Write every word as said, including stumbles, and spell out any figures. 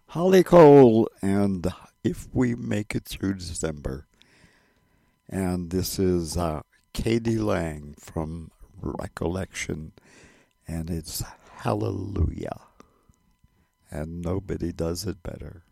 Holly Cole, and If We Make It Through December. And this is uh, Katie Lang from Recollection, and it's Hallelujah. And nobody does it better.